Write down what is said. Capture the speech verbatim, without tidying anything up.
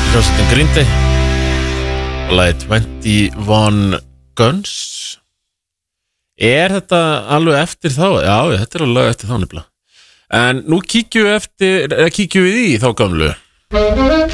Hljómsveitin Green Day og lagið twenty-one Guns. Er þetta alveg eftir þá? Já, þetta er alveg eftir þá nefnilega. En nú kíkjum við eftir, eða kíkjum við í þá gamlu.